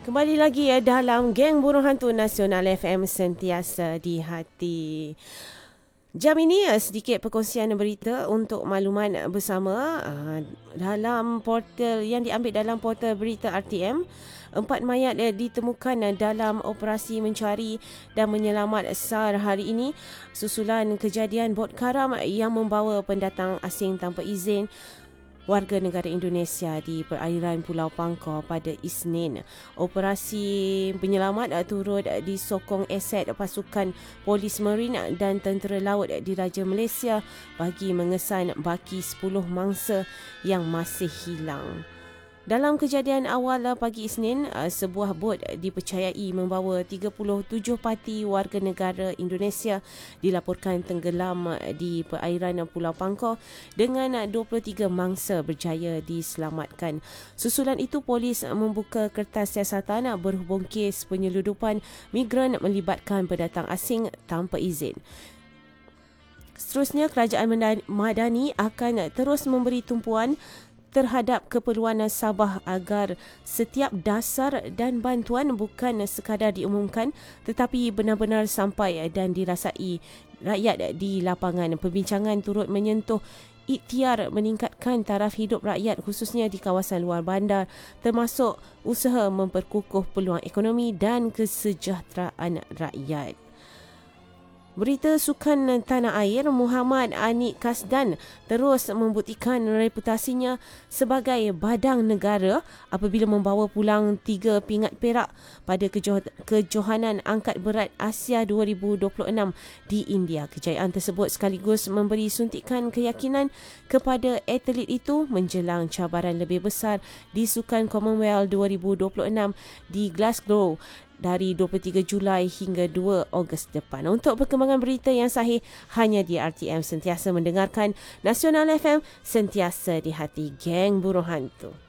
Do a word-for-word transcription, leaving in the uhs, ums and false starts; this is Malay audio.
Kembali lagi ya dalam Geng Burung Hantu Nasional F M sentiasa di hati. Jam ini sedikit perkongsian berita untuk makluman bersama. Dalam portal yang diambil dalam portal berita R T M, empat mayat ditemukan dalam operasi mencari dan menyelamat SAR hari ini susulan kejadian bot karam yang membawa pendatang asing tanpa izin warga negara Indonesia di perairan Pulau Pangkor pada Isnin. Operasi penyelamat turut disokong aset pasukan polis marin dan tentera laut Diraja Malaysia bagi mengesan baki sepuluh mangsa yang masih hilang. Dalam kejadian awal pagi Isnin, sebuah bot dipercayai membawa tiga puluh tujuh parti warga negara Indonesia dilaporkan tenggelam di perairan Pulau Pangkor dengan dua puluh tiga mangsa berjaya diselamatkan. Susulan itu, polis membuka kertas siasatan berhubung kes penyeludupan migran melibatkan pendatang asing tanpa izin. Seterusnya, kerajaan Madani akan terus memberi tumpuan terhadap keperluan Sabah agar setiap dasar dan bantuan bukan sekadar diumumkan tetapi benar-benar sampai dan dirasai rakyat di lapangan. Perbincangan turut menyentuh ikhtiar meningkatkan taraf hidup rakyat khususnya di kawasan luar bandar, termasuk usaha memperkukuh peluang ekonomi dan kesejahteraan rakyat. Berita sukan tanah air, Muhammad Anik Kasdan terus membuktikan reputasinya sebagai badang negara apabila membawa pulang tiga pingat perak pada kejoh- kejohanan angkat berat Asia dua ribu dua puluh enam di India. Kejayaan tersebut sekaligus memberi suntikan keyakinan kepada atlet itu menjelang cabaran lebih besar di Sukan Commonwealth dua ribu dua puluh enam di Glasgow dari dua puluh tiga Julai hingga dua Ogos depan. Untuk perkembangan berita yang sahih hanya di R T M, sentiasa mendengarkan Nasional F M, sentiasa di hati Geng Burung Hantu.